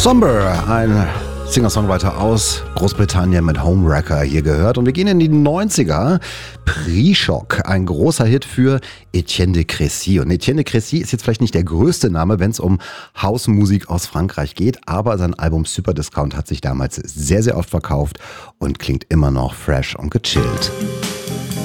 Somber, ein Singer-Songwriter aus Großbritannien mit Homewrecker hier gehört. Und wir gehen in die 90er. Pre-Shock, ein großer Hit für Etienne de Crécy. Und Etienne de Crécy ist jetzt vielleicht nicht der größte Name, wenn es um Hausmusik aus Frankreich geht, aber sein Album Super Discount hat sich damals sehr, sehr oft verkauft und klingt immer noch fresh und gechillt.